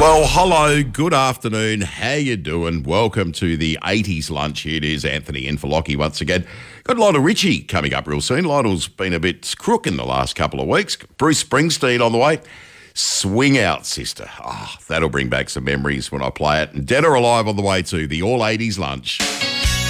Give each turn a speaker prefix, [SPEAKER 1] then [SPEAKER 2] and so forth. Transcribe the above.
[SPEAKER 1] Well, hello, good afternoon. How you doing? Welcome to the 80s lunch. Here it is, Anthony in for Lockie once again. Got Lionel Richie coming up real soon. Lionel's been a bit crook in the last couple of weeks. Bruce Springsteen on the way. Swing Out, Sister. That'll bring back some memories when I play it. And Dead or Alive on the way too, the All 80s lunch.